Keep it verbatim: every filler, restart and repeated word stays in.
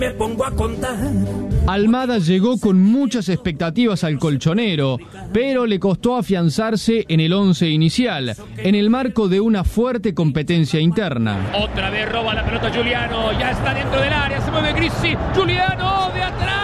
Me pongo a contar. Almada llegó con muchas expectativas al colchonero, pero le costó afianzarse en el once inicial, en el marco de una fuerte competencia interna. Otra vez roba la pelota Giuliano, ya está dentro del área, se mueve Grisi, Giuliano de atrás.